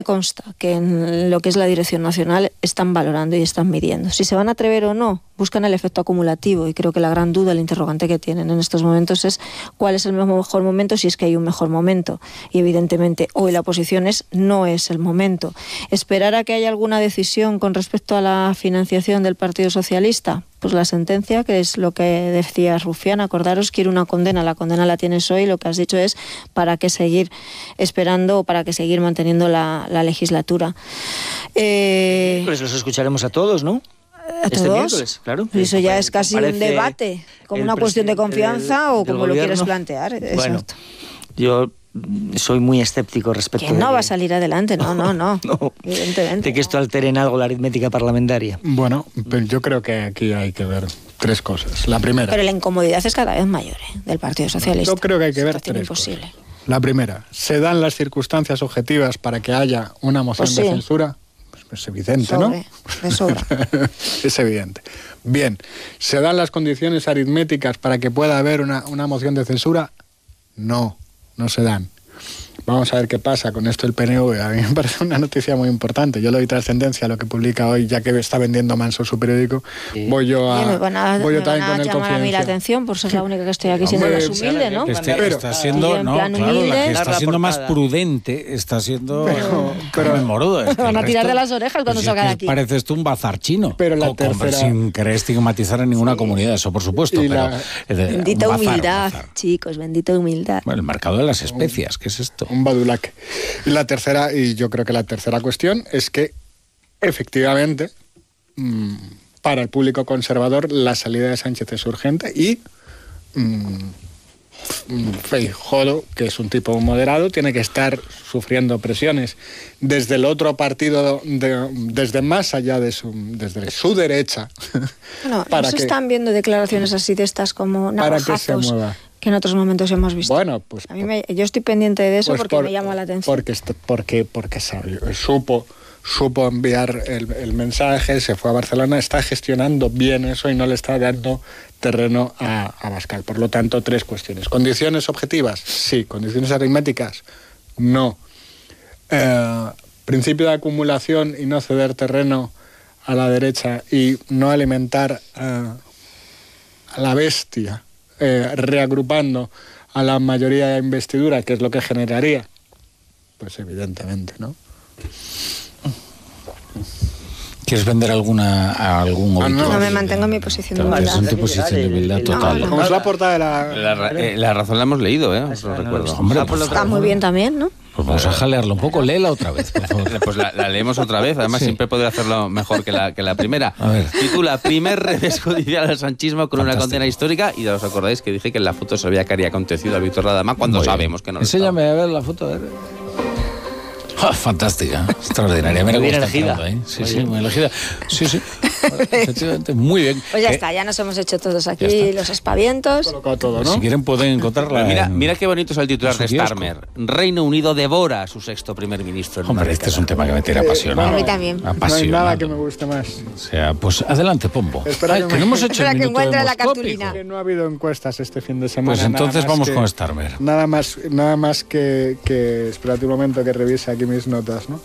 consta que en lo que es la Dirección Nacional están valorando y están midiendo. Si se van a atrever o no, buscan el efecto acumulativo, y creo que la gran duda, el interrogante que tienen en estos momentos es cuál es el mejor momento, si es que hay un mejor momento. Y evidentemente hoy la posición es no es el momento. ¿Esperar a que haya alguna decisión con respecto a la financiación del Partido Socialista? Pues la sentencia, que es lo que decía Rufián, acordaros, quiere una condena, la condena la tienes hoy, lo que has dicho es para qué seguir esperando o para qué seguir manteniendo la legislatura. Pues los escucharemos a todos, ¿no? ¿A todos? Miércoles, claro. Eso ya es casi un debate, como una cuestión de confianza o como lo quieres plantear. Bueno, exacto. Yo soy muy escéptico respecto que no va a salir adelante, no. No, Evidentemente. de que esto altere en algo la aritmética parlamentaria. Bueno, pero yo creo que aquí hay que ver tres cosas. La primera... Pero la incomodidad es cada vez mayor, del Partido Socialista. Yo creo que hay que ver tres cosas. La primera, ¿se dan las circunstancias objetivas para que haya una moción de censura? Pues es evidente, ¿no? De sobra. Es evidente. Bien, ¿se dan las condiciones aritméticas para que pueda haber una moción de censura? No se dan. Vamos a ver qué pasa con esto del PNV. A mí me parece una noticia muy importante. Yo le doy trascendencia a lo que publica hoy, ya que está vendiendo manso su periódico. Sí. Voy yo también con el llamar a mí la atención por ser la única que estoy aquí siendo más humilde, ¿no? Está siendo, no, claro, la que está siendo más prudente, está siendo morodo. Van a tirar de las orejas cuando salga de aquí. Pareces tú un bazar chino. Pero la tercera... Sin querer estigmatizar en ninguna comunidad, eso por supuesto. Bendita humildad, chicos, bendita humildad. Bueno, el mercado de las especias, ¿qué es esto? Un badulaque. Y la tercera, y yo creo que la tercera cuestión, es que efectivamente para el público conservador la salida de Sánchez es urgente y Feijóo, que es un tipo moderado, tiene que estar sufriendo presiones desde el otro partido, desde más allá de desde su derecha. Bueno, no se están viendo declaraciones así de estas como navajazos para que se mueva. Que en otros momentos hemos visto. Bueno, pues... yo estoy pendiente de eso porque me llama la atención. Porque supo enviar el mensaje, se fue a Barcelona, está gestionando bien eso y no le está dando terreno a Abascal. Por lo tanto, tres cuestiones. ¿Condiciones objetivas? Sí. ¿Condiciones aritméticas? No. Principio de acumulación y no ceder terreno a la derecha y no alimentar a la bestia, reagrupando a la mayoría de investidura, que es lo que generaría, pues evidentemente, ¿no? ¿Quieres vender algún No, me mantengo en mi posición de humildad. En tu posición de humildad total. Como es la portada de la razón la hemos leído, os lo recuerdo. Hombre, está muy bien también, ¿no? Pues vamos a jalearlo un poco, léela otra vez, por favor. Pues la leemos otra vez, además siempre podré hacerlo mejor que la primera. A ver. Titula: Primer revés judicial al sanchismo con una condena histórica. Y os acordáis que dije que en la foto se veía que había acontecido a Víctor Radamá cuando sabemos que no lo estaba. Enséñame a ver la foto, a ver. Fantástica, extraordinaria. Muy bien elegida. Sí, muy elegida. Sí, efectivamente, muy bien. Pues ya está, ya nos hemos hecho todos aquí los aspavientos. Todo, ¿no? Si quieren pueden encontrarla. Mira qué bonito es el titular de Starmer. Reino Unido devora a su sexto primer ministro. Hombre, este es un tema que me tiene apasionado. A mí también. No hay nada que me guste más. O sea, pues adelante, Pombo. Espera que no hemos hecho el que minuto encuentre la demoscópico. cartulina. Que no ha habido encuestas este fin de semana. Pues entonces vamos con Starmer. Nada más que espérate un momento que revise aquí mis notas, ¿no?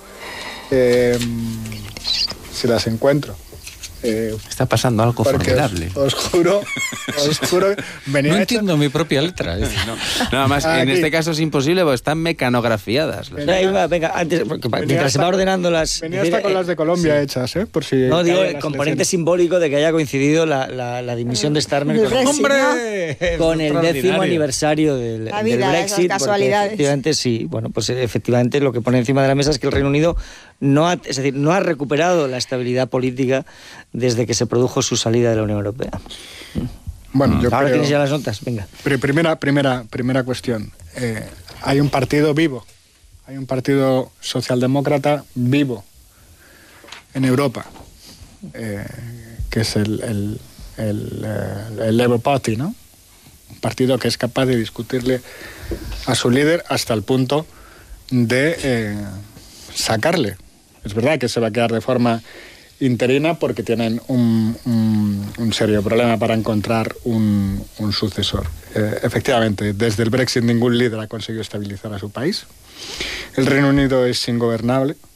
Si las encuentro. Está pasando algo formidable. Os juro, venía no entiendo mi propia letra. Nada más, en este caso es imposible porque están mecanografiadas. Venga, antes, mientras se va ordenando las... Venía hasta con las de Colombia hechas, por si... No, digo, el componente simbólico de que haya coincidido la dimisión de Starmer con el 10º aniversario del Brexit. Efectivamente, sí. Bueno, pues efectivamente lo que pone encima de la mesa es que el Reino Unido no ha recuperado la estabilidad política desde que se produjo su salida de la Unión Europea. Bueno, yo ahora creo... tienes ya las notas, venga. Primera cuestión. Hay un partido vivo, hay un partido socialdemócrata vivo en Europa, que es el Labour Party, ¿no? Un partido que es capaz de discutirle a su líder hasta el punto de sacarle. Es verdad que se va a quedar de forma interina porque tienen un serio problema para encontrar un sucesor. efectivamente, desde el Brexit ningún líder ha conseguido estabilizar a su país. El Reino Unido es ingobernable.